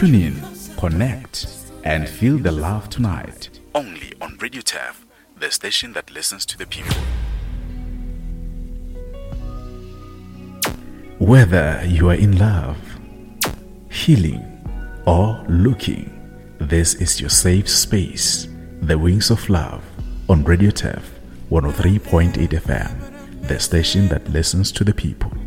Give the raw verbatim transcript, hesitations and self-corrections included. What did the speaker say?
Tune in, connect, and feel the love tonight. Only on Radio T E F, the station that listens to the people. Whether you are in love, healing, or looking, this is your safe space. The Wings of Love on Radio T E F one oh three point eight F M, the station that listens to the people.